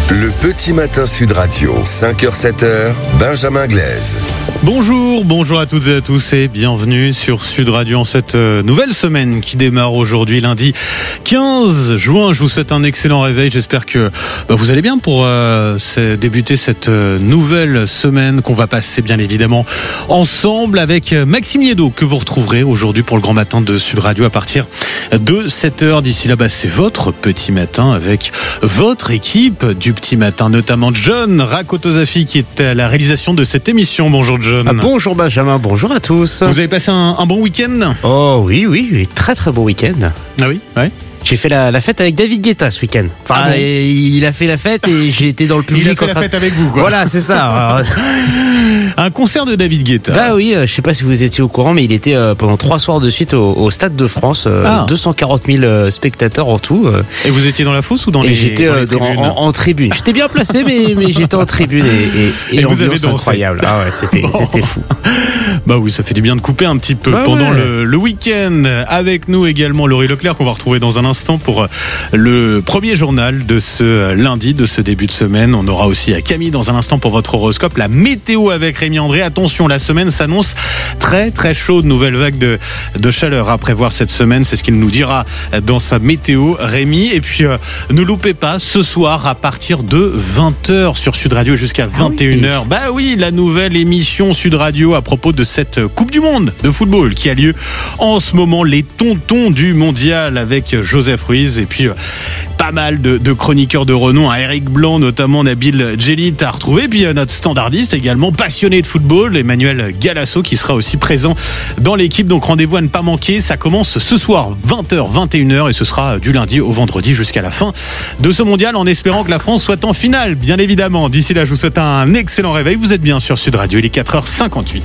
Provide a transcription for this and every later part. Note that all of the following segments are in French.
Le petit matin Sud Radio, 5h-7h, Benjamin Glaise. Bonjour à toutes et à tous et bienvenue sur Sud Radio en cette nouvelle semaine qui démarre aujourd'hui lundi 15 juin. Je vous souhaite un excellent réveil. J'espère que vous allez bien pour débuter cette nouvelle semaine qu'on va passer bien évidemment ensemble avec Maxime Liedo que vous retrouverez aujourd'hui pour le grand matin de Sud Radio à partir de 7h. D'ici là, c'est votre petit matin avec votre équipe du petit matin, notamment John Rakotozafi qui est à la réalisation de cette émission. Bonjour John. Bonjour Benjamin, bonjour à tous. Vous avez passé un bon week-end ? Oh oui, très très beau week-end. Ah oui, ouais. J'ai fait la fête avec David Guetta ce week-end. Enfin, bon. Il a fait la fête et j'ai été dans le public. Il a fait la fête avec vous, quoi. Voilà, c'est ça. Un concert de David Guetta. Bah oui, je sais pas si vous étiez au courant, mais il était pendant 3 soirs de suite au Stade de France. 240 000 spectateurs en tout. Et vous étiez dans la fosse ou dans les j'étais tribunes en tribune. J'étais bien placé, mais j'étais en tribune et vous avez dansé. Incroyable. Ah ouais, c'était fou. Bah oui, ça fait du bien de couper un petit peu pendant le week-end. Avec nous également Laurie Leclerc qu'on va retrouver dans un instant pour le premier journal de ce lundi, de ce début de semaine. On aura aussi Camille dans un instant pour votre horoscope. La météo avec Rémi André. Attention, la semaine s'annonce très très chaude. Nouvelle vague de chaleur à prévoir cette semaine. C'est ce qu'il nous dira dans sa météo, Rémi. Et puis, ne loupez pas ce soir à partir de 20h sur Sud Radio jusqu'à 21h. Bah oui, la nouvelle émission Sud Radio à propos de cette Coupe du Monde de football qui a lieu en ce moment. Les tontons du mondial avec Joseph Ruiz et puis pas mal de chroniqueurs de renom, Eric Blanc notamment, Nabil Djellit à retrouver, puis notre standardiste également passionné de football, Emmanuel Galasso qui sera aussi présent dans l'équipe, donc rendez-vous à ne pas manquer. Ça commence ce soir 20h 21h et ce sera du lundi au vendredi jusqu'à la fin de ce mondial en espérant que la France soit en finale bien évidemment. D'ici là je vous souhaite un excellent réveil. Vous êtes bien sur Sud Radio, il est 4h58.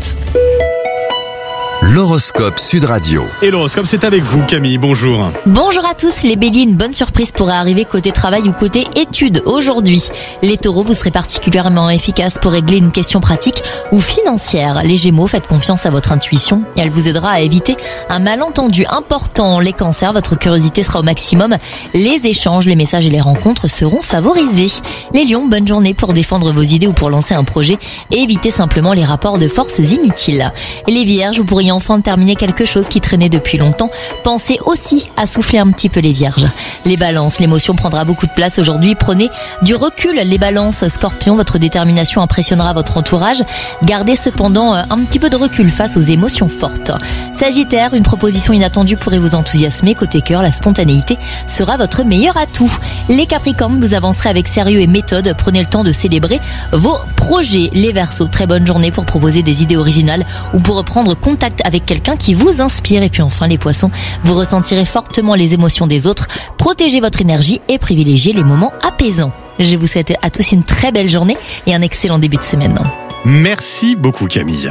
L'horoscope Sud Radio. Et l'horoscope, c'est avec vous, Camille. Bonjour. Bonjour à tous. Les béliers, une bonne surprise pourrait arriver côté travail ou côté études aujourd'hui. Les taureaux, vous serez particulièrement efficaces pour régler une question pratique ou financière. Les gémeaux, faites confiance à votre intuition et elle vous aidera à éviter un malentendu important. Les cancers, votre curiosité sera au maximum. Les échanges, les messages et les rencontres seront favorisés. Les lions, bonne journée pour défendre vos idées ou pour lancer un projet et éviter simplement les rapports de forces inutiles. Et les vierges, vous pourriez enfin terminer quelque chose qui traînait depuis longtemps. Pensez aussi à souffler un petit peu les vierges. Les balances, l'émotion prendra beaucoup de place aujourd'hui. Prenez du recul les balances. Scorpion, votre détermination impressionnera votre entourage. Gardez cependant un petit peu de recul face aux émotions fortes. Sagittaire, une proposition inattendue pourrait vous enthousiasmer. Côté cœur, la spontanéité sera votre meilleur atout. Les Capricornes, vous avancerez avec sérieux et méthode. Prenez le temps de célébrer vos projets. Les Verseaux, très bonne journée pour proposer des idées originales ou pour reprendre contact avec quelqu'un qui vous inspire. Et puis enfin les poissons, vous ressentirez fortement les émotions des autres. Protégez votre énergie et privilégiez les moments apaisants. Je vous souhaite à tous une très belle journée et un excellent début de semaine. Merci beaucoup Camille.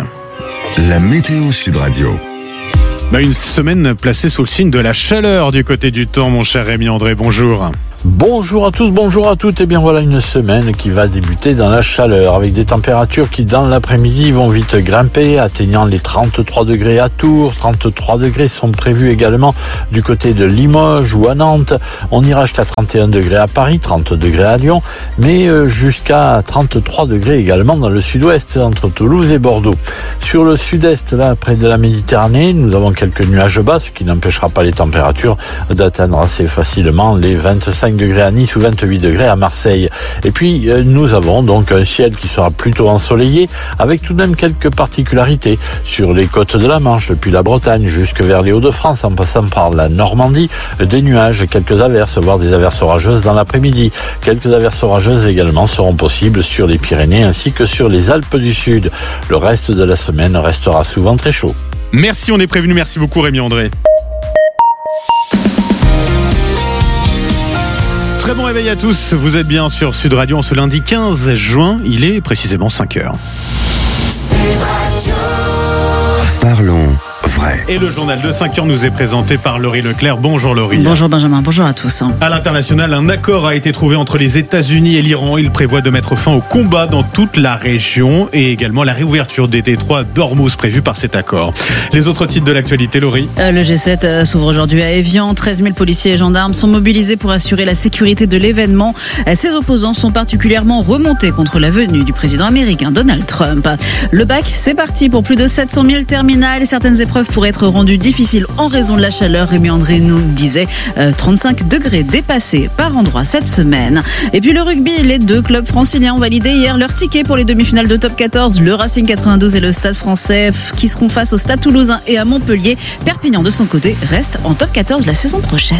La météo Sud Radio. Une semaine placée sous le signe de la chaleur du côté du temps, mon cher Rémi André, bonjour. Bonjour à tous, bonjour à toutes. Et bien voilà une semaine qui va débuter dans la chaleur avec des températures qui dans l'après-midi vont vite grimper, atteignant les 33 degrés à Tours. 33 degrés sont prévus également du côté de Limoges ou à Nantes. On ira jusqu'à 31 degrés à Paris, 30 degrés à Lyon, mais jusqu'à 33 degrés également dans le sud-ouest entre Toulouse et Bordeaux. Sur le sud-est, là, près de la Méditerranée, nous avons quelques nuages bas, ce qui n'empêchera pas les températures d'atteindre assez facilement les 25 degrés à Nice ou 28 degrés à Marseille. Et puis nous avons donc un ciel qui sera plutôt ensoleillé avec tout de même quelques particularités sur les côtes de la Manche, depuis la Bretagne jusque vers les Hauts-de-France en passant par la Normandie. Des nuages, quelques averses, voire des averses orageuses dans l'après-midi. Quelques averses orageuses également seront possibles sur les Pyrénées ainsi que sur les Alpes du Sud. Le reste de la semaine restera souvent très chaud. Merci, on est prévenu. Merci beaucoup Rémi André. Très bon réveil à tous, vous êtes bien sur Sud Radio en ce lundi 15 juin, il est précisément 5h. Parlons vrai. Et le journal de 5 heures nous est présenté par Laurie Leclerc. Bonjour Laurie. Bonjour Benjamin, bonjour à tous. À l'international, un accord a été trouvé entre les États-Unis et l'Iran. Il prévoit de mettre fin au combat dans toute la région et également la réouverture des détroits d'Ormuz prévue par cet accord. Les autres titres de l'actualité, Laurie. Le G7 s'ouvre aujourd'hui à Évian. 13 000 policiers et gendarmes sont mobilisés pour assurer la sécurité de l'événement. Ses opposants sont particulièrement remontés contre la venue du président américain Donald Trump. Le bac, c'est parti pour plus de 700 000 terminales. Certaines épreuves pourraient être rendues difficiles en raison de la chaleur. Rémi André nous disait 35 degrés dépassés par endroit cette semaine. Et puis le rugby, les deux clubs franciliens ont validé hier leur ticket pour les demi-finales de top 14. Le Racing 92 et le Stade Français qui seront face au Stade Toulousain et à Montpellier. Perpignan de son côté reste en top 14 la saison prochaine.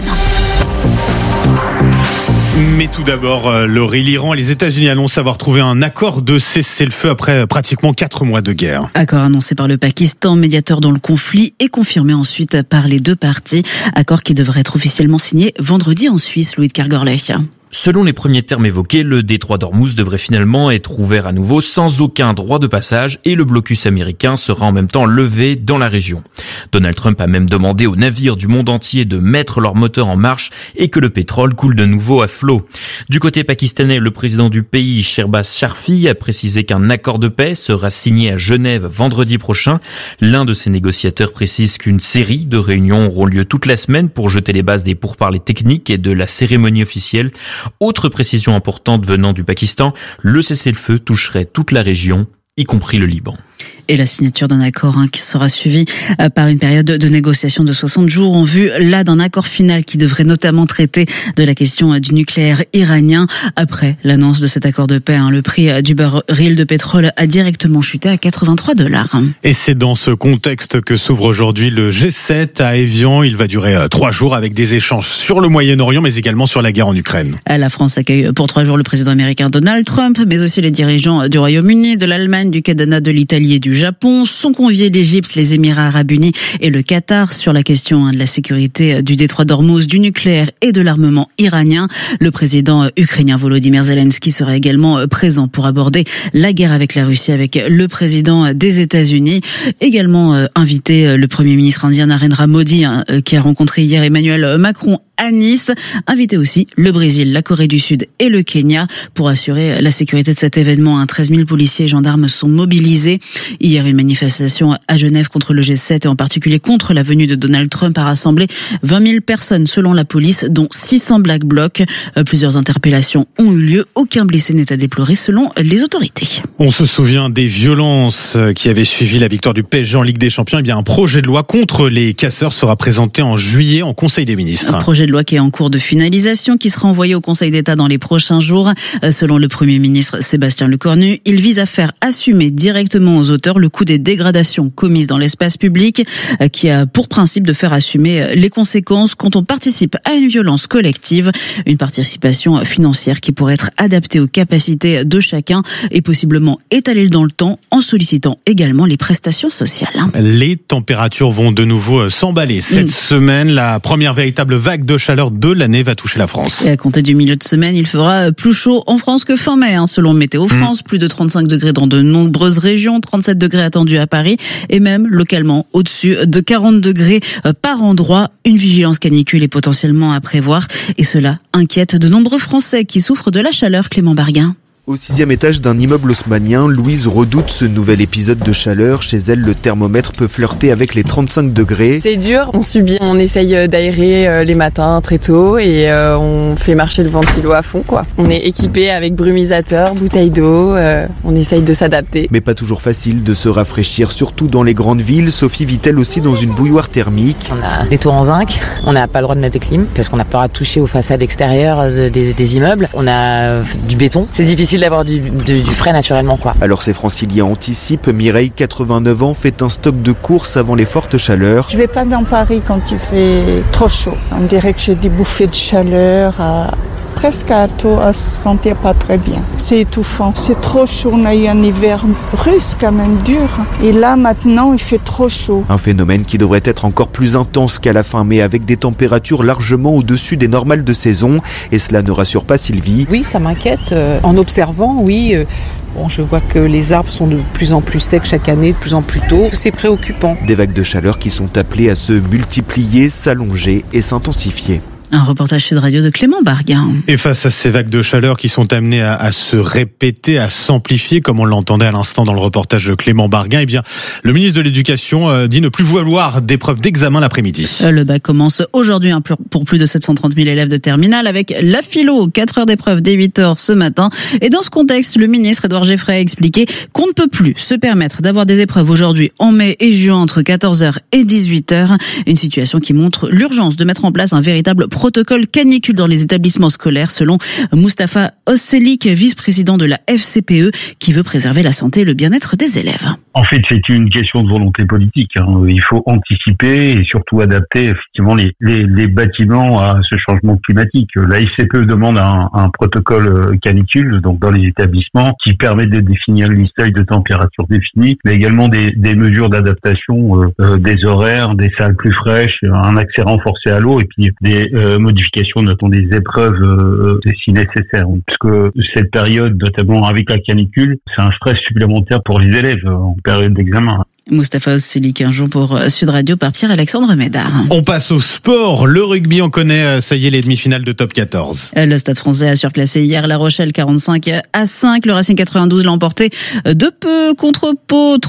Mais tout d'abord, Laurie, l'Iran et les États-Unis annoncent avoir trouvé un accord de cessez-le-feu après pratiquement 4 mois de guerre. Accord annoncé par le Pakistan, médiateur dans le conflit, et confirmé ensuite par les deux parties. Accord qui devrait être officiellement signé vendredi en Suisse, Louis de Kergorley. Selon les premiers termes évoqués, le détroit d'Ormuz devrait finalement être ouvert à nouveau sans aucun droit de passage et le blocus américain sera en même temps levé dans la région. Donald Trump a même demandé aux navires du monde entier de mettre leurs moteurs en marche et que le pétrole coule de nouveau à flot. Du côté pakistanais, le président du pays, Shehbaz Sharif, a précisé qu'un accord de paix sera signé à Genève vendredi prochain. L'un de ses négociateurs précise qu'une série de réunions auront lieu toute la semaine pour jeter les bases des pourparlers techniques et de la cérémonie officielle. Autre précision importante venant du Pakistan, le cessez-le-feu toucherait toute la région, y compris le Liban. Et la signature d'un accord qui sera suivi par une période de négociation de 60 jours en vue là d'un accord final qui devrait notamment traiter de la question du nucléaire iranien. Après l'annonce de cet accord de paix, le prix du baril de pétrole a directement chuté à $83. Et c'est dans ce contexte que s'ouvre aujourd'hui le G7 à Évian. Il va durer 3 jours avec des échanges sur le Moyen-Orient mais également sur la guerre en Ukraine. La France accueille pour 3 jours le président américain Donald Trump mais aussi les dirigeants du Royaume-Uni, de l'Allemagne, du Canada, de l'Italie et du Japon. Sont conviés l'Égypte, les Émirats arabes unis et le Qatar sur la question de la sécurité du détroit d'Ormuz, du nucléaire et de l'armement iranien. Le président ukrainien Volodymyr Zelensky sera également présent pour aborder la guerre avec la Russie avec le président des États-Unis. Également invité le premier ministre indien Narendra Modi qui a rencontré hier Emmanuel Macron à Nice. Invité aussi le Brésil, la Corée du Sud et le Kenya pour assurer la sécurité de cet événement. 13 000 policiers et gendarmes sont mobilisés. Hier, une manifestation à Genève contre le G7 et en particulier contre la venue de Donald Trump a rassemblé 20 000 personnes selon la police, dont 600 Black Blocs. Plusieurs interpellations ont eu lieu. Aucun blessé n'est à déplorer selon les autorités. On se souvient des violences qui avaient suivi la victoire du PSG en Ligue des Champions. Eh bien, un projet de loi contre les casseurs sera présenté en juillet en Conseil des ministres. Un projet de loi qui est en cours de finalisation, qui sera envoyé au Conseil d'État dans les prochains jours. Selon le Premier ministre Sébastien Lecornu, il vise à faire assumer directement aux auteurs le coût des dégradations commises dans l'espace public, qui a pour principe de faire assumer les conséquences quand on participe à une violence collective. Une participation financière qui pourrait être adaptée aux capacités de chacun et possiblement étalée dans le temps en sollicitant également les prestations sociales. Les températures vont de nouveau s'emballer. Cette semaine, la première véritable vague de chaleur de l'année va toucher la France. Et à compter du milieu de semaine, il fera plus chaud en France que fin mai, selon Météo France. Plus de 35 degrés dans de nombreuses régions, 37 degrés attendus à Paris et même localement au-dessus de 40 degrés par endroit. Une vigilance canicule est potentiellement à prévoir et cela inquiète de nombreux Français qui souffrent de la chaleur. Clément Barguin. Au 6e étage d'un immeuble haussmannien, Louise redoute ce nouvel épisode de chaleur. Chez elle, le thermomètre peut flirter avec les 35 degrés. C'est dur, on subit, on essaye d'aérer les matins très tôt et on fait marcher le ventilo à fond, quoi. On est équipé avec brumisateur, bouteille d'eau, on essaye de s'adapter. Mais pas toujours facile de se rafraîchir, surtout dans les grandes villes. Sophie vit-elle aussi dans une bouilloire thermique. On a des tours en zinc, on n'a pas le droit de mettre de clim parce qu'on a peur à toucher aux façades extérieures des immeubles. On a du béton, c'est difficile d'avoir du frais naturellement, quoi. Alors ces franciliens anticipent. Mireille, 89 ans, fait un stock de courses avant les fortes chaleurs. Je vais pas dans Paris quand il fait trop chaud. On dirait que j'ai des bouffées de chaleur à presque à se sentir pas très bien. C'est étouffant, c'est trop chaud. On a eu un hiver russe quand même dur. Et là maintenant il fait trop chaud. Un phénomène qui devrait être encore plus intense qu'à la fin mai avec des températures largement au-dessus des normales de saison. Et cela ne rassure pas Sylvie. Oui, ça m'inquiète. En observant, oui. Bon, je vois que les arbres sont de plus en plus secs chaque année, de plus en plus tôt. C'est préoccupant. Des vagues de chaleur qui sont appelées à se multiplier, s'allonger et s'intensifier. Un reportage Sud Radio de Clément Barguin. Et face à ces vagues de chaleur qui sont amenées à se répéter, à s'amplifier, comme on l'entendait à l'instant dans le reportage de Clément Barguin, eh bien, le ministre de l'Éducation dit ne plus vouloir d'épreuves d'examen l'après-midi. Le bac commence aujourd'hui pour plus de 730 000 élèves de terminale avec la philo, 4 heures d'épreuve dès 8 heures ce matin. Et dans ce contexte, le ministre Édouard Geoffrey a expliqué qu'on ne peut plus se permettre d'avoir des épreuves aujourd'hui en mai et juin entre 14h et 18h. Une situation qui montre l'urgence de mettre en place un véritable protocole canicule dans les établissements scolaires, selon Mustapha Osselik, vice-président de la FCPE, qui veut préserver la santé et le bien-être des élèves. En fait, c'est une question de volonté politique. Il faut anticiper et surtout adapter effectivement les bâtiments à ce changement climatique. La FCPE demande un protocole canicule, donc dans les établissements, qui permet de définir une seuil de température définie, mais également des mesures d'adaptation, des horaires, des salles plus fraîches, un accès renforcé à l'eau et puis des modifications notamment des épreuves si nécessaire. Puisque cette période, notamment avec la canicule, c'est un stress supplémentaire pour les élèves en période d'examen. Mustapha Osselik, un jour pour Sud Radio par Pierre-Alexandre Médard. On passe au sport. Le rugby, on connaît, ça y est, les demi-finales de top 14. Le Stade Français a surclassé hier La Rochelle 45-5. Le Racing 92 l'a emporté de peu contre Pau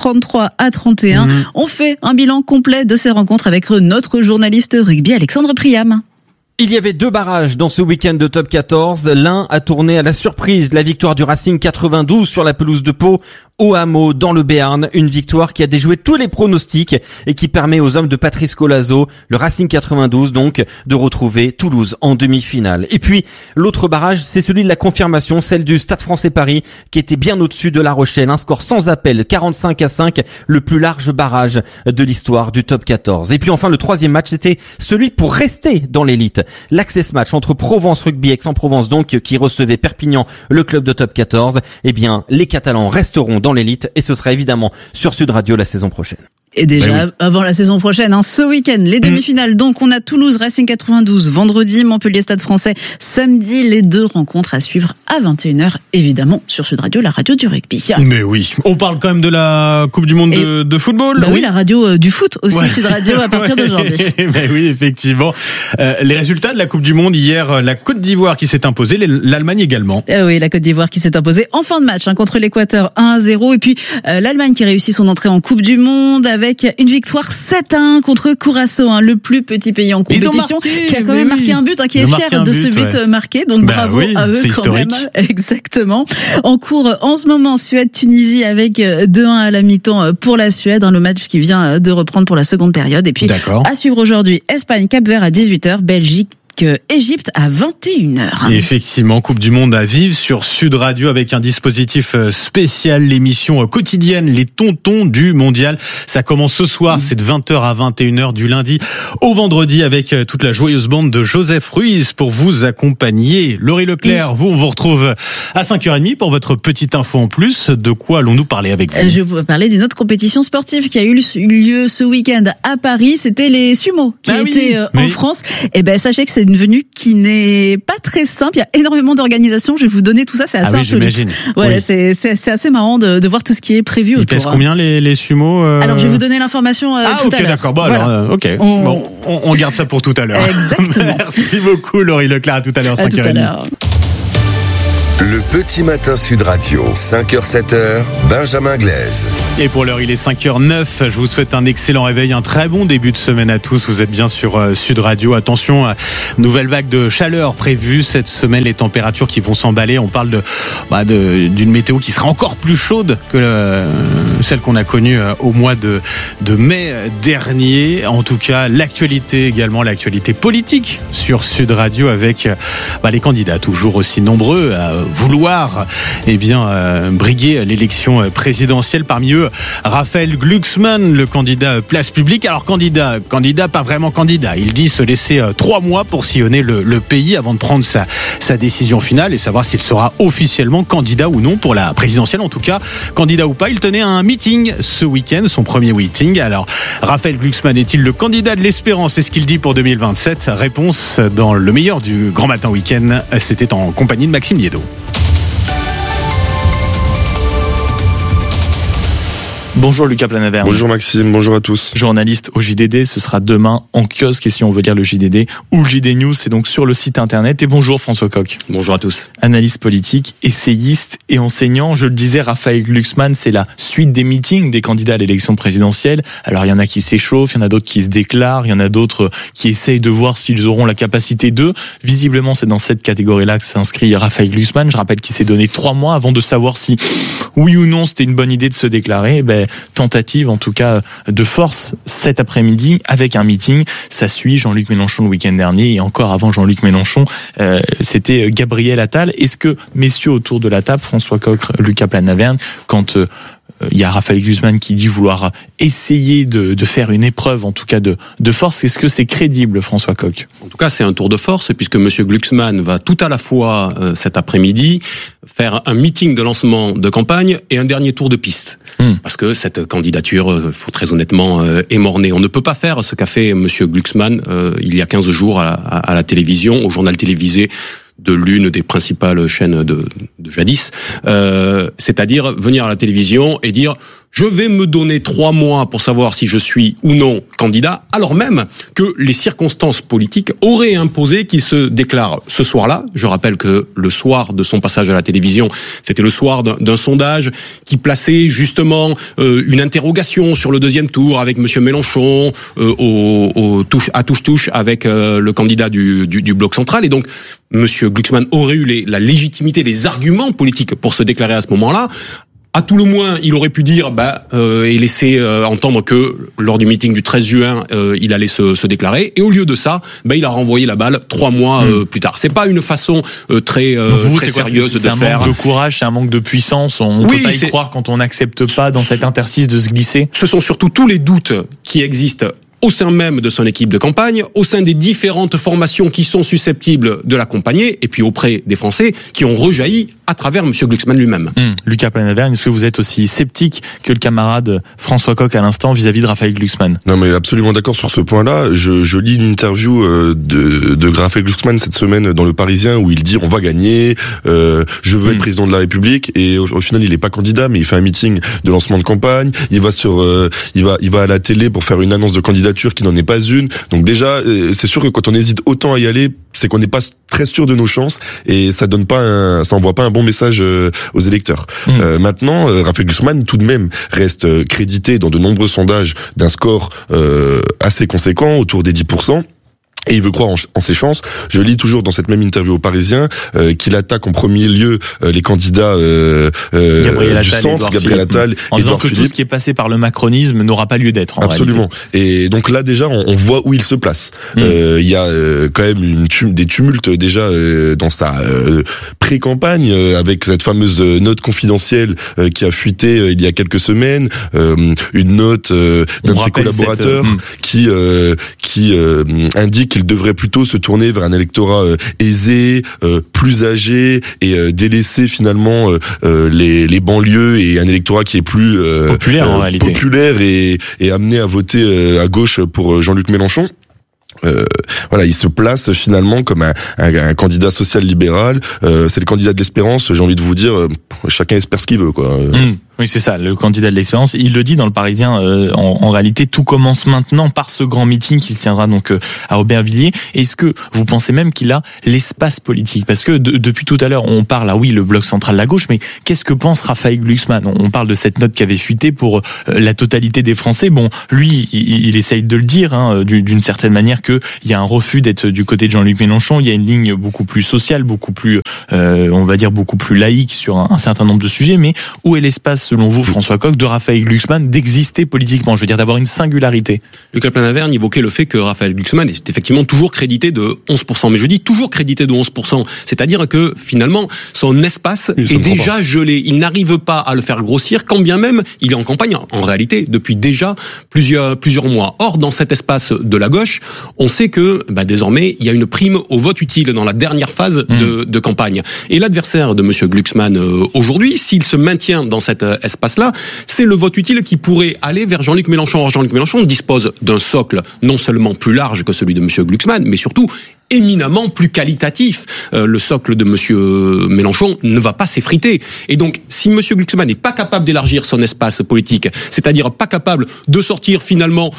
33-31. On fait un bilan complet de ces rencontres avec notre journaliste rugby Alexandre Priam. Il y avait 2 barrages dans ce week-end de top 14. L'un a tourné à la surprise, la victoire du Racing 92 sur la pelouse de Pau au Hameau dans le Béarn. Une victoire qui a déjoué tous les pronostics et qui permet aux hommes de Patrice Colazo, le Racing 92 donc, de retrouver Toulouse en demi-finale. Et puis, l'autre barrage, c'est celui de la confirmation, celle du Stade Français Paris, qui était bien au-dessus de La Rochelle. Un score sans appel, 45-5, le plus large barrage de l'histoire du top 14. Et puis enfin, le troisième match, c'était celui pour rester dans l'élite. L'Access Match entre Provence Rugby, Aix-en-Provence donc, qui recevait Perpignan, le club de top 14. Eh bien, les Catalans resteront dans l'élite et ce sera évidemment sur Sud Radio la saison prochaine. Et déjà, avant la saison prochaine, ce week-end, les demi-finales. Donc, on a Toulouse, Racing 92, vendredi, Montpellier, Stade Français, samedi. Les 2 rencontres à suivre à 21h, évidemment, sur Sud Radio, la radio du rugby. Mais oui, on parle quand même de la Coupe du Monde de football. Bah oui, la radio du foot aussi, Sud Radio, à partir d'aujourd'hui. Mais oui, effectivement. Les résultats de la Coupe du Monde, hier, la Côte d'Ivoire qui s'est imposée, l'Allemagne également. Oui, la Côte d'Ivoire qui s'est imposée en fin de match contre l'Équateur 1-0. Et puis, l'Allemagne qui réussit son entrée en Coupe du Monde avec une victoire 7-1 contre Curaçao, le plus petit pays en compétition, qui a quand même marqué un but, qui est fier de ce but marqué. Donc bravo à eux c'est quand historique. même. Exactement. En cours en ce moment, Suède-Tunisie avec 2-1 à la mi-temps pour la Suède, le match qui vient de reprendre pour la seconde période. Et puis à suivre aujourd'hui, Espagne-Cap-Vert à 18h, Belgique Égypte à 21h. Et effectivement, Coupe du Monde à vivre sur Sud Radio avec un dispositif spécial, l'émission quotidienne Les Tontons du Mondial. Ça commence ce soir, c'est de 20h à 21h du lundi au vendredi avec toute la joyeuse bande de Joseph Ruiz pour vous accompagner. Laurie Leclerc, vous, on vous retrouve à 5h30 pour votre petite info en plus. De quoi allons-nous parler avec vous? Je vais vous parler d'une autre compétition sportive qui a eu lieu ce week-end à Paris. C'était les sumo qui étaient en France. Et sachez que c'est une venue qui n'est pas très simple. Il y a énormément d'organisations. Je vais vous donner tout ça. C'est assez insolite. Ouais, c'est assez marrant de voir tout ce qui est prévu autour. Ils pèsent combien les sumos Alors, je vais vous donner l'information tout à l'heure. D'accord. Bon, voilà. Alors, ok. On garde ça pour tout à l'heure. Exactement. Merci beaucoup, Laurie Leclerc. À tout à l'heure, 5h30. À tout à l'heure. Le petit matin Sud Radio, 5h-7h, Benjamin Glaise. Et pour l'heure, il est 5h09. Je vous souhaite un excellent réveil, un très bon début de semaine à tous. Vous êtes bien sur Sud Radio. Attention, nouvelle vague de chaleur prévue cette semaine. Les températures qui vont s'emballer. On parle d'une météo qui sera encore plus chaude que celle qu'on a connue au mois de mai dernier. En tout cas, l'actualité également, l'actualité politique sur Sud Radio avec les candidats toujours aussi nombreux vouloir briguer l'élection présidentielle. Parmi eux, Raphaël Glucksmann, le candidat Place Publique. Alors candidat, pas vraiment candidat. Il dit se laisser 3 mois pour sillonner le pays avant de prendre sa décision finale et savoir s'il sera officiellement candidat ou non pour la présidentielle. En tout cas, candidat ou pas, il tenait un meeting ce week-end, son premier meeting. Alors, Raphaël Glucksmann est-il le candidat de l'espérance? C'est ce qu'il dit pour 2027. Réponse dans le meilleur du Grand Matin Week-end. C'était en compagnie de Maxime Liédo. Bonjour Lucas Planaverne. Bonjour Maxime, bonjour à tous. Journaliste au JDD, ce sera demain en kiosque et si on veut lire le JDD ou le JD News, c'est donc sur le site internet. Et bonjour François Coq. Bonjour à tous. Analyste politique, essayiste et enseignant. Je le disais, Raphaël Glucksmann, c'est la suite des meetings des candidats à l'élection présidentielle. Alors il y en a qui s'échauffent, il y en a d'autres qui se déclarent, il y en a d'autres qui essayent de voir s'ils auront la capacité de. Visiblement, c'est dans cette catégorie-là que s'inscrit Raphaël Glucksmann. Je rappelle qu'il s'est donné 3 mois avant de savoir si oui ou non c'était une bonne idée de se déclarer. Tentative en tout cas de force cet après-midi avec un meeting. Ça suit Jean-Luc Mélenchon le week-end dernier et encore avant Jean-Luc Mélenchon, c'était Gabriel Attal. Est-ce que, messieurs autour de la table, François Coq, Lucas Planaverne, quand il y a Raphaël Glucksmann qui dit vouloir essayer de faire une épreuve, en tout cas de force, est-ce que c'est crédible, François Coq? En tout cas, c'est un tour de force, puisque Monsieur Glucksmann va tout à la fois cet après-midi faire un meeting de lancement de campagne et un dernier tour de piste. Parce que cette candidature, faut très honnêtement, est mornée. On ne peut pas faire ce qu'a fait Monsieur Glucksmann il y a 15 jours à la télévision, au journal télévisé de l'une des principales chaînes de jadis, c'est-à-dire venir à la télévision et dire je vais me donner 3 mois pour savoir si je suis ou non candidat, alors même que les circonstances politiques auraient imposé qu'il se déclare ce soir-là. Je rappelle que le soir de son passage à la télévision, c'était le soir d'un sondage qui plaçait justement une interrogation sur le deuxième tour avec Monsieur Mélenchon, à touche-touche avec le candidat du bloc central. Et donc, Monsieur Glucksmann aurait eu la légitimité, les arguments politiques pour se déclarer à ce moment-là. À tout le moins, il aurait pu dire et laisser entendre que lors du meeting du 13 juin, il allait se déclarer. Et au lieu de ça, il a renvoyé la balle 3 mois plus tard. C'est pas une façon très sérieuse de faire. C'est un manque de courage, c'est un manque de puissance. On peut pas y croire quand on n'accepte pas dans cet interstice de se glisser. Ce sont surtout tous les doutes qui existent au sein même de son équipe de campagne, au sein des différentes formations qui sont susceptibles de l'accompagner, et puis auprès des Français qui ont rejailli à travers M. Glucksmann lui-même. Lucas Planaverne, est-ce que vous êtes aussi sceptique que le camarade François Coq à l'instant vis-à-vis de Raphaël Glucksmann? Non, mais absolument d'accord sur ce point-là. Je lis une interview de Raphaël Glucksmann cette semaine dans Le Parisien où il dit on va gagner, je veux être président de la République, et au final il est pas candidat, mais il fait un meeting de lancement de campagne. Il va il va à la télé pour faire une annonce de candidature qui n'en est pas une. Donc déjà, c'est sûr que quand on hésite autant à y aller, c'est qu'on n'est pas très sûr de nos chances et ça envoie pas un bon message aux électeurs. Maintenant, Raphaël Glucksmann tout de même reste crédité dans de nombreux sondages d'un score assez conséquent, autour des 10%. Et il veut croire en ses chances. Je lis toujours dans cette même interview au Parisien qu'il attaque en premier lieu les candidats du centre, Gabriel Attal, en disant que tout ce qui est passé par le macronisme n'aura pas lieu d'être. Absolument. Et donc là déjà, on voit où il se place. Il y a quand même des tumultes déjà dans sa pré-campagne avec cette fameuse note confidentielle qui a fuité il y a quelques semaines, une note d'un de ses collaborateurs qui indique qu'il devrait plutôt se tourner vers un électorat aisé, plus âgé et délaisser finalement les banlieues et un électorat qui est plus populaire en réalité, populaire et amené à voter à gauche pour Jean-Luc Mélenchon. Voilà, il se place finalement comme un candidat social-libéral. C'est le candidat de l'espérance. J'ai envie de vous dire, chacun espère ce qu'il veut, quoi. Oui, c'est ça, le candidat de l'expérience. Il le dit dans le Parisien, en réalité, tout commence maintenant par ce grand meeting qui se tiendra donc à Aubervilliers. Est-ce que vous pensez même qu'il a l'espace politique? Parce que depuis tout à l'heure, on parle, le bloc central de la gauche, mais qu'est-ce que pense Raphaël Glucksmann? On parle de cette note qui avait fuité pour la totalité des Français. Bon, lui, il essaye de le dire, d'une certaine manière, qu'il y a un refus d'être du côté de Jean-Luc Mélenchon. Il y a une ligne beaucoup plus sociale, beaucoup plus, on va dire, beaucoup plus laïque sur un certain nombre de sujets. Mais où est l'espace selon vous, François Coq, de Raphaël Glucksmann d'exister politiquement, je veux dire d'avoir une singularité? Lucas Planaverne évoquait le fait que Raphaël Glucksmann est effectivement toujours crédité de 11%. Mais je dis toujours crédité de 11%. C'est-à-dire que finalement, son espace est déjà gelé. Il n'arrive pas à le faire grossir, quand bien même il est en campagne, en réalité, depuis déjà plusieurs mois. Or, dans cet espace de la gauche, on sait que désormais, il y a une prime au vote utile dans la dernière phase de campagne. Et l'adversaire de monsieur Glucksmann aujourd'hui, s'il se maintient dans cet espace-là, c'est le vote utile qui pourrait aller vers Jean-Luc Mélenchon. Or, Jean-Luc Mélenchon dispose d'un socle non seulement plus large que celui de monsieur Glucksmann, mais surtout éminemment plus qualitatif. Le socle de monsieur Mélenchon ne va pas s'effriter. Et donc, si monsieur Glucksmann n'est pas capable d'élargir son espace politique, c'est-à-dire pas capable de sortir finalement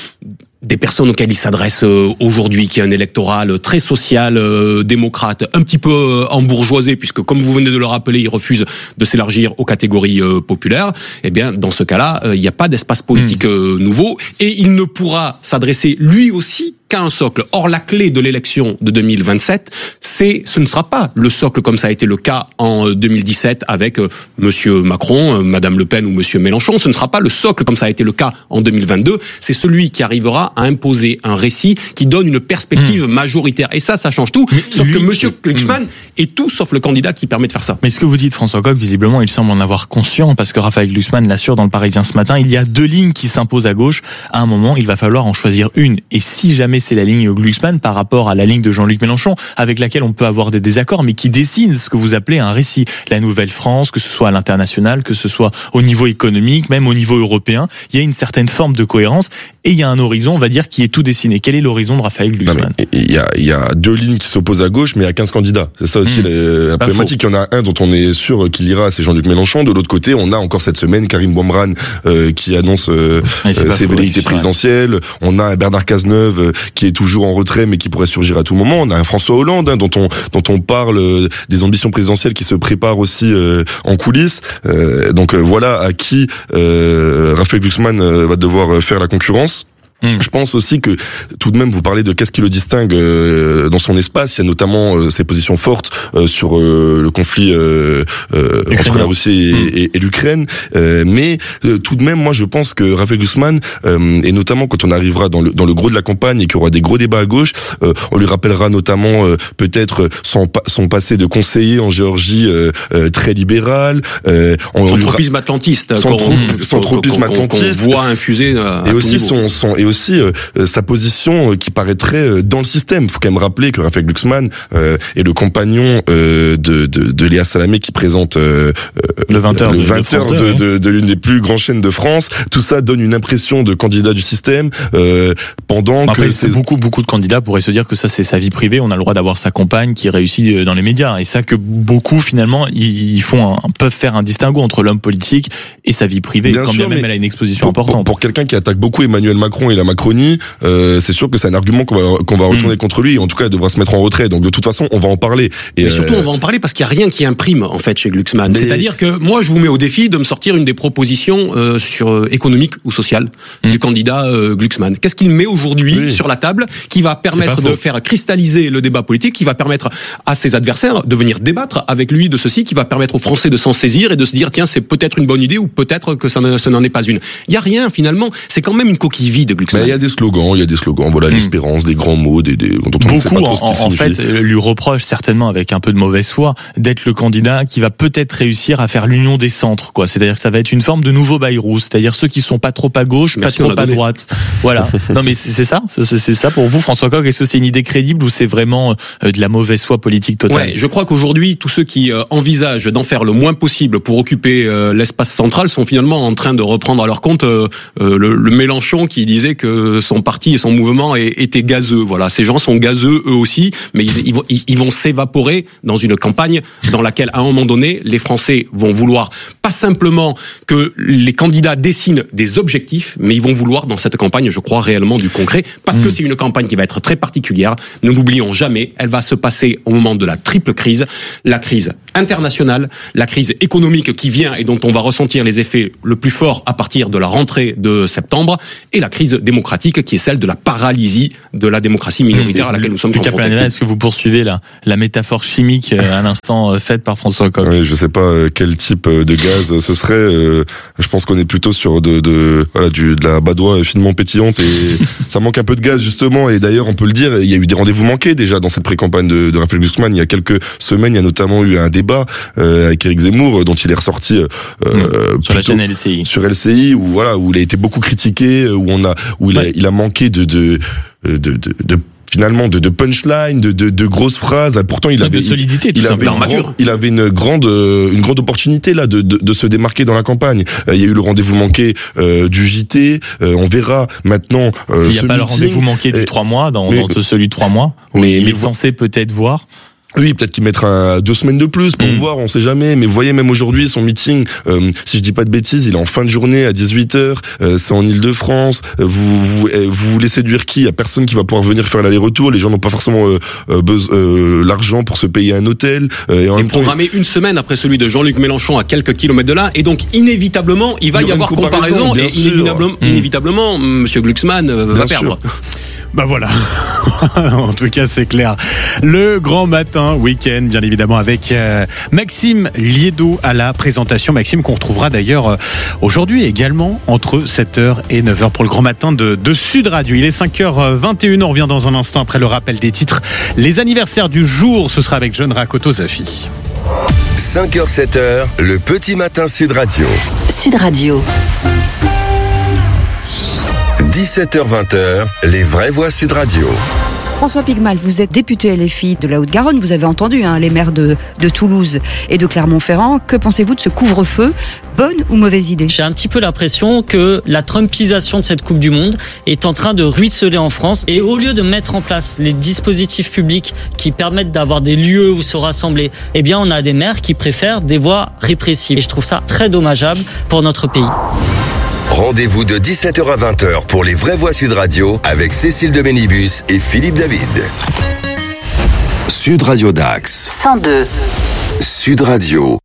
des personnes auxquelles il s'adresse aujourd'hui, qui est un électorat très social, démocrate, un petit peu embourgeoisé, puisque comme vous venez de le rappeler, il refuse de s'élargir aux catégories populaires, eh bien, dans ce cas-là, il n'y a pas d'espace politique nouveau, et il ne pourra s'adresser lui aussi qu'à un socle. Or, la clé de l'élection de 2027, ce ne sera pas le socle comme ça a été le cas en 2017 avec monsieur Macron, madame Le Pen ou monsieur Mélenchon. Ce ne sera pas le socle comme ça a été le cas en 2022. C'est celui qui arrivera à imposer un récit qui donne une perspective majoritaire. Et ça change tout. Sauf que monsieur Glucksmann est tout sauf le candidat qui permet de faire ça. Mais ce que vous dites, François Coq, visiblement, il semble en avoir conscience, parce que Raphaël Glucksmann l'assure dans le Parisien ce matin, il y a 2 lignes qui s'imposent à gauche. À un moment, il va falloir en choisir une. Et si jamais c'est la ligne Glucksmann par rapport à la ligne de Jean-Luc Mélenchon, avec laquelle on peut avoir des désaccords, mais qui dessine ce que vous appelez un récit. La nouvelle France, que ce soit à l'international, que ce soit au niveau économique, même au niveau européen, il y a une certaine forme de cohérence et il y a un horizon, on va dire, qui est tout dessiné. Quel est l'horizon de Raphaël Glucksmann? Il y a 2 lignes qui s'opposent à gauche, mais il y a 15 candidats. C'est ça aussi la problématique. Il y en a un dont on est sûr qu'il ira, c'est Jean-Luc Mélenchon. De l'autre côté, on a encore cette semaine Karim Bouamrane qui annonce ses velléités présidentielles. On a un Bernard Cazeneuve qui est toujours en retrait, mais qui pourrait surgir à tout moment. On a un François Hollande dont on parle des ambitions présidentielles qui se préparent aussi en coulisses. Donc voilà à qui Raphaël Glucksmann va devoir faire la concurrence. Je pense aussi que tout de même vous parlez de qu'est-ce qui le distingue dans son espace. Il y a notamment ses positions fortes sur le conflit entre la Russie et l'Ukraine. Mais tout de même, moi je pense que Raphaël Glucksmann, et notamment quand on arrivera dans le gros de la campagne et qu'il y aura des gros débats à gauche, on lui rappellera notamment peut-être son passé de conseiller en Géorgie très libéral. Son tropisme atlantiste. Son tropisme atlantiste. Qu'on voit infuser à et aussi sa position qui paraîtrait dans le système. Il faut quand même rappeler que Raphaël Glucksmann est le compagnon de Léa Salamé qui présente le 20h de l'une des plus grandes chaînes de France. Tout ça donne une impression de candidat du système pendant après, que beaucoup de candidats pourraient se dire que ça c'est sa vie privée. On a le droit d'avoir sa compagne qui réussit dans les médias, et ça que beaucoup finalement ils peuvent faire un distinguo entre l'homme politique et sa vie privée, bien quand sûr, bien même elle a une exposition importante. Pour quelqu'un qui attaque beaucoup Emmanuel Macron et la Macronie, c'est sûr que c'est un argument qu'on va retourner contre lui, et en tout cas il devra se mettre en retrait. Donc de toute façon on va en parler. Et surtout on va en parler parce qu'il n'y a rien qui imprime en fait chez Glucksmann. C'est-à-dire que moi je vous mets au défi de me sortir une des propositions sur économique ou sociale du candidat Glucksmann. Qu'est-ce qu'il met aujourd'hui sur la table qui va permettre de faire cristalliser le débat politique, qui va permettre à ses adversaires de venir débattre avec lui de ceci, qui va permettre aux Français de s'en saisir et de se dire tiens c'est peut-être une bonne idée ou peut-être que ça n'en est pas une. Il y a rien finalement, c'est quand même une coquille vide Glucksmann. Il y a des slogans, voilà, l'espérance, des grands mots, dont on ne sait pas trop ce qu'ils signifient. En fait, lui reproche certainement avec un peu de mauvaise foi d'être le candidat qui va peut-être réussir à faire l'union des centres, quoi. C'est-à-dire que ça va être une forme de nouveau Bayrou, c'est-à-dire ceux qui sont pas trop à gauche, pas trop à droite. Voilà. Non mais c'est ça pour vous, François Coq. Est-ce que c'est une idée crédible ou c'est vraiment de la mauvaise foi politique totale? Ouais, je crois qu'aujourd'hui, tous ceux qui envisagent d'en faire le moins possible pour occuper l'espace central sont finalement en train de reprendre à leur compte le Mélenchon qui disait que son parti et son mouvement étaient gazeux. Voilà, ces gens sont gazeux eux aussi, mais ils vont s'évaporer dans une campagne dans laquelle, à un moment donné, les Français vont vouloir pas simplement que les candidats dessinent des objectifs, mais ils vont vouloir dans cette campagne, je crois, réellement du concret, parce que c'est une campagne qui va être très particulière. Ne l'oublions jamais, elle va se passer au moment de la triple crise, la crise internationale, la crise économique qui vient et dont on va ressentir les effets le plus forts à partir de la rentrée de septembre, et la crise démocratique qui est celle de la paralysie de la démocratie minoritaire à laquelle nous sommes confrontés. Est-ce que vous poursuivez la métaphore chimique à l'instant faite par François Coq? Oui, je sais pas quel type de gaz ce serait. Je pense qu'on est plutôt sur de la badoie finement pétillante, et ça manque un peu de gaz justement. Et d'ailleurs, on peut le dire, il y a eu des rendez-vous manqués déjà dans cette pré-campagne de Raphaël Glucksmann. Il y a quelques semaines, il y a notamment eu un débat avec Éric Zemmour, dont il est ressorti sur la chaîne LCI. Sur LCI, où il a été beaucoup critiqué, où il a manqué de punchline, de grosses phrases. Pourtant, il avait de solidité, il avait une grande opportunité là de se démarquer dans la campagne. Il y a eu le rendez-vous manqué du JT. On verra maintenant. S'il n'y a pas le rendez-vous manqué du 3 mois dans celui de 3 mois, il est censé peut-être voir. Oui, peut-être qu'il mettra 2 semaines de plus pour voir, on sait jamais. Mais vous voyez, même aujourd'hui, son meeting, si je dis pas de bêtises, il est en fin de journée à 18h, c'est en Île-de-France. Vous voulez séduire qui? Il y a personne qui va pouvoir venir faire l'aller-retour. Les gens n'ont pas forcément l'argent pour se payer un hôtel. Et programmé une semaine après celui de Jean-Luc Mélenchon à quelques kilomètres de là. Et donc, inévitablement, il va y avoir comparaison. Et inévitablement, Monsieur Glucksmann va perdre. Bah voilà, en tout cas c'est clair. Le grand matin, week-end bien évidemment avec Maxime Liédot à la présentation. Maxime qu'on retrouvera d'ailleurs aujourd'hui également entre 7h et 9h pour le grand matin de Sud Radio. Il est 5h21, on revient dans un instant après le rappel des titres. Les anniversaires du jour, ce sera avec John Rakoto-Zafi. 5h, 7h, le petit matin Sud Radio. Sud Radio. 17h-20h, les vraies voix Sud Radio. François Pigmal, vous êtes député LFI de la Haute-Garonne, vous avez entendu les maires de Toulouse et de Clermont-Ferrand. Que pensez-vous de ce couvre-feu? Bonne ou mauvaise idée? J'ai un petit peu l'impression que la trumpisation de cette Coupe du Monde est en train de ruisseler en France. Et au lieu de mettre en place les dispositifs publics qui permettent d'avoir des lieux où se rassembler, eh bien on a des maires qui préfèrent des voies répressives. Et je trouve ça très dommageable pour notre pays. Rendez-vous de 17h à 20h pour les vraies voix Sud Radio avec Cécile de Ménibus et Philippe David. Sud Radio Dax. 102. Sud Radio.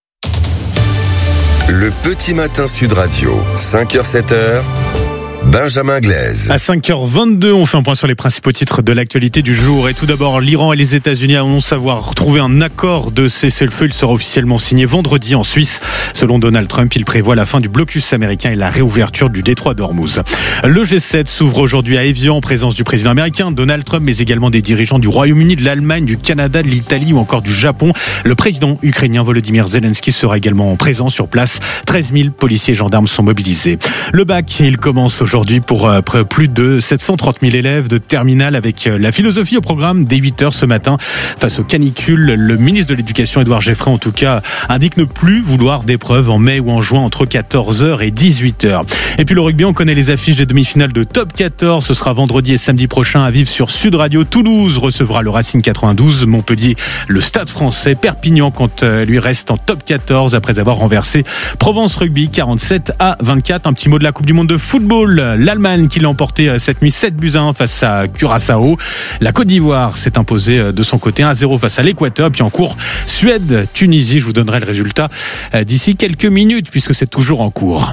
Le petit matin Sud Radio. 5h, 7h. Benjamin Glaise. À 5h22, on fait un point sur les principaux titres de l'actualité du jour. Et tout d'abord, l'Iran et les États-Unis annoncent avoir retrouvé un accord de cessez-le-feu. Il sera officiellement signé vendredi en Suisse. Selon Donald Trump, il prévoit la fin du blocus américain et la réouverture du détroit d'Ormuz. Le G7 s'ouvre aujourd'hui à Évian en présence du président américain Donald Trump, mais également des dirigeants du Royaume-Uni, de l'Allemagne, du Canada, de l'Italie ou encore du Japon. Le président ukrainien Volodymyr Zelensky sera également présent sur place. 13 000 policiers et gendarmes sont mobilisés. Le bac, il commence aujourd'hui pour plus de 730 000 élèves de terminale avec la philosophie au programme dès 8h ce matin. Face aux canicules, le ministre de l'Éducation, Édouard Geoffrin, en tout cas, indique ne plus vouloir d'épreuves en mai ou en juin entre 14h et 18h. Et puis le rugby, on connaît les affiches des demi-finales de Top 14. Ce sera vendredi et samedi prochain à vivre sur Sud Radio. Toulouse recevra le Racing 92. Montpellier, le Stade Français. Perpignan, quand lui reste en Top 14 après avoir renversé Provence Rugby 47-24. Un petit mot de la Coupe du Monde de football. L'Allemagne qui l'a emporté cette nuit 7-1 face à Curaçao. La Côte d'Ivoire s'est imposée de son côté 1-0 face à l'Équateur. Puis en cours, Suède, Tunisie. Je vous donnerai le résultat d'ici quelques minutes puisque c'est toujours en cours.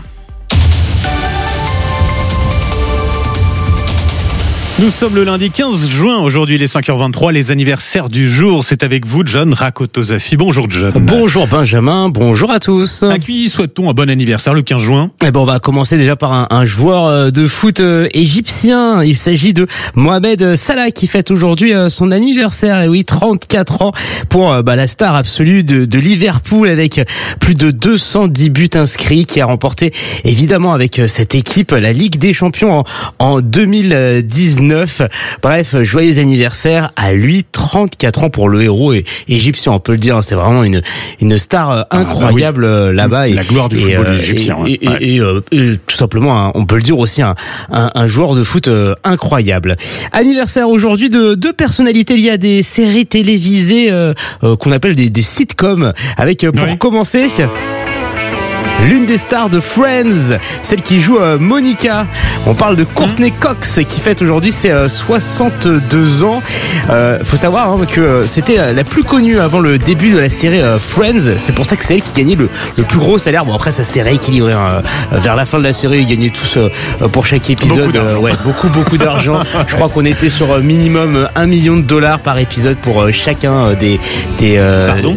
Nous sommes le lundi 15 juin, aujourd'hui il est 5h23, les anniversaires du jour, c'est avec vous John Rakoto-Zafi. Bonjour John. Bonjour Benjamin, bonjour à tous. À qui souhaite-t-on un bon anniversaire le 15 juin? On va commencer déjà par un joueur de foot égyptien, il s'agit de Mohamed Salah qui fête aujourd'hui son anniversaire, et oui 34 ans pour la star absolue de Liverpool avec plus de 210 buts inscrits, qui a remporté évidemment avec cette équipe la Ligue des Champions en 2019. Bref, joyeux anniversaire à lui, 34 ans pour le héros égyptien, on peut le dire, c'est vraiment une star incroyable là-bas. La gloire du football égyptien. Et tout simplement, on peut le dire aussi, un joueur de foot incroyable. Anniversaire aujourd'hui de deux personnalités liées à des séries télévisées qu'on appelle des sitcoms, avec pour commencer... l'une des stars de Friends, celle qui joue Monica. On parle de Courtney Cox qui fête aujourd'hui ses 62 ans. Faut savoir que c'était la plus connue avant le début de la série Friends. C'est pour ça que c'est elle qui gagnait le plus gros salaire. Bon, après ça s'est rééquilibré vers la fin de la série. Ils gagnaient tous pour chaque épisode beaucoup d'argent. Je crois qu'on était sur minimum $1 million par épisode pour chacun des